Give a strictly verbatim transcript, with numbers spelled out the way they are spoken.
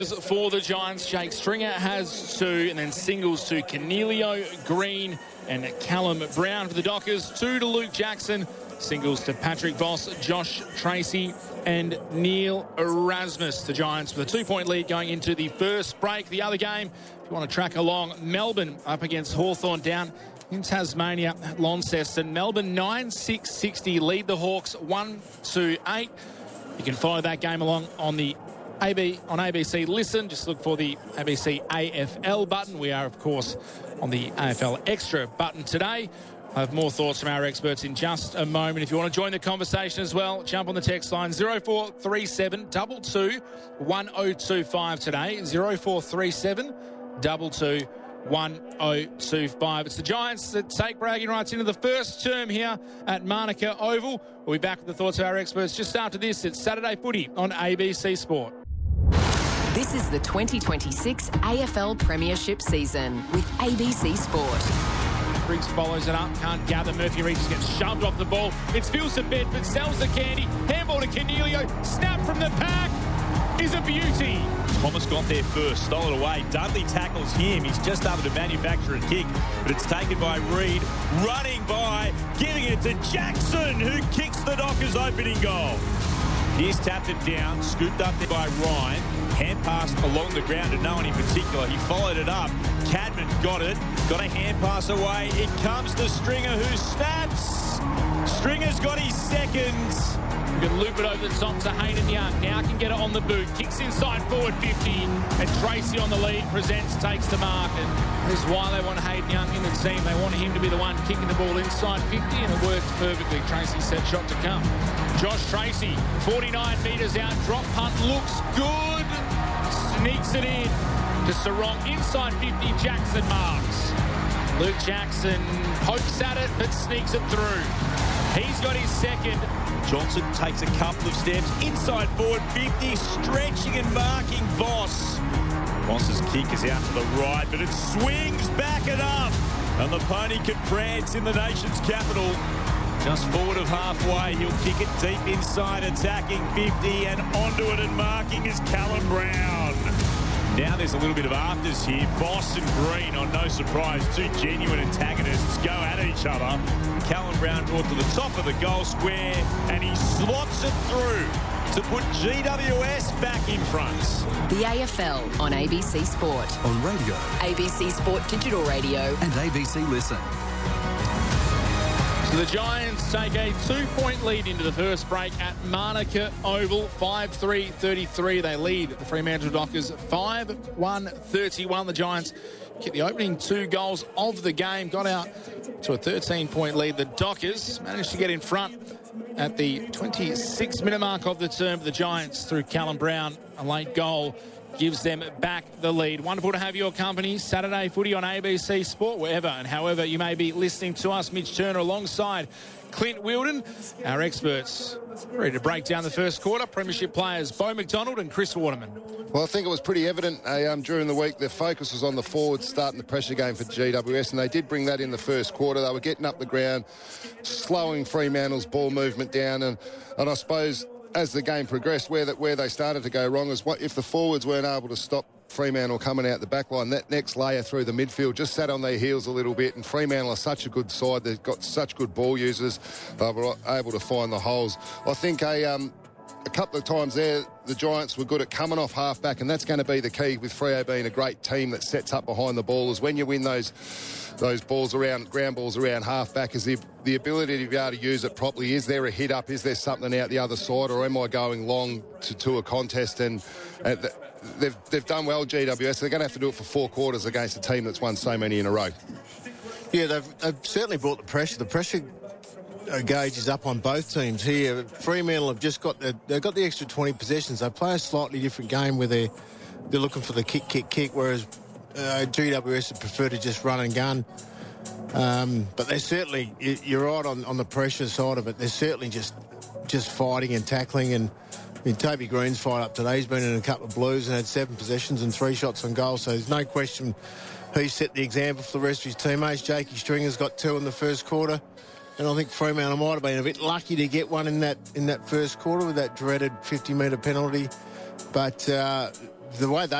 For the Giants, Jake Stringer has two, and then singles to Cornelio Green and Callum Brown. For the Dockers, two to Luke Jackson, singles to Patrick Voss, Josh Tracy and Neil Erasmus. The Giants with a two-point lead going into the first break. The other game, if you want to track along, Melbourne up against Hawthorn down in Tasmania at Launceston. Melbourne nine six sixty lead the Hawks one to eight. You can follow that game along on the A B on A B C Listen. Just look for the A B C A F L button. We are, of course, on the A F L Extra button today. I have more thoughts from our experts in just a moment. If you want to join the conversation as well, jump on the text line zero four three seven two two one oh two five today. zero four three seven two two one oh two five. It's the Giants that take bragging rights into the first term here at Manuka Oval. We'll be back with the thoughts of our experts just after this. It's Saturday Footy on A B C Sport. This is the twenty twenty-six A F L Premiership season with A B C Sport. Briggs follows it up, can't gather. Murphy Regis gets shoved off the ball. It's Phil to Bedford, sells the candy. Handball to Cornelio. Snap from the pack is a beauty. Thomas got there first, stole it away. Dudley tackles him. He's just able to manufacture a kick, but it's taken by Reid. Running by, giving it to Jackson, who kicks the Dockers' opening goal. He's tapped it down, scooped up there by Ryan. Hand pass along the ground to no one in particular. He followed it up. Cadman got it. Got a hand pass away. It comes to Stringer, who snaps. Stringer's got his second. We can loop it over the top to Hayden Young. Now can get it on the boot. Kicks inside forward fifty. And Tracy on the lead. Presents, takes the mark. And this is why they want Hayden Young in the team. They want him to be the one kicking the ball inside fifty. And it works perfectly. Tracy set shot to come. Josh Tracy, forty-nine metres out. Drop punt looks good. Sneaks it in to Sarong. Inside fifty, Jackson marks. Luke Jackson pokes at it, but sneaks it through. He's got his second. Johnson takes a couple of steps inside forward fifty, stretching and marking Voss. Voss's kick is out to the right, but it swings back and up. And the pony can prance in the nation's capital. Just forward of halfway, he'll kick it deep inside, attacking fifty, and onto it and marking is Callum Brown. Now there's a little bit of afters here. Voss and Green, on no surprise, two genuine antagonists go at each other. Callum Brown brought to the top of the goal square, and he slots it through to put G W S back in front. The A F L on A B C Sport. On radio. A B C Sport Digital Radio. And A B C Listen. So the Giants take a two-point lead into the first break at Manuka Oval, five three thirty-three. They lead the Fremantle Dockers five one thirty-one. The Giants kicked the opening two goals of the game, got out to a thirteen-point lead. The Dockers managed to get in front at the twenty-six minute mark of the term. The Giants, through Callum Brown, a late goal, gives them back the lead. Wonderful to have your company. Saturday Footy on A B C Sport, wherever and however you may be listening to us. Mitch Turner alongside Clint Wilden, our experts, ready to break down the first quarter. Premiership players Beau McDonald and Chris Waterman. Well, I think it was pretty evident uh, um, during the week their focus was on the forwards starting the pressure game for G W S, and they did bring that in the first quarter. They were getting up the ground, slowing Fremantle's ball movement down, and, and I suppose as the game progressed, where that where they started to go wrong is what if the forwards weren't able to stop Fremantle coming out the back line. That next layer through the midfield just sat on their heels a little bit, and Fremantle are such a good side. They've got such good ball users. They were able to find the holes. I think a um, a couple of times there, the Giants were good at coming off half-back, and that's going to be the key with Freo being a great team that sets up behind the ball, is when you win those those balls around, ground balls around half-back, is the, the ability to be able to use it properly. Is there a hit up? Is there something out the other side, or am I going long to, to a contest? And uh, they've, they've done well, G W S. They're going to have to do it for four quarters against a team that's won so many in a row. Yeah, they've, they've certainly brought the pressure. The pressure gauge is up on both teams here. Fremantle have just got the, they've got the extra twenty possessions. They play a slightly different game where they're, they're looking for the kick, kick, kick, whereas uh, G W S would prefer to just run and gun. Um, but they're certainly, you're right on, on the pressure side of it. They're certainly just just fighting and tackling. And I mean, Toby Green's fight up today. He's been in a couple of blues and had seven possessions and three shots on goal. So there's no question he set the example for the rest of his teammates. Jakey Stringer's got two in the first quarter. And I think Fremantle might have been a bit lucky to get one in that in that first quarter with that dreaded fifty metre penalty. But uh, the way they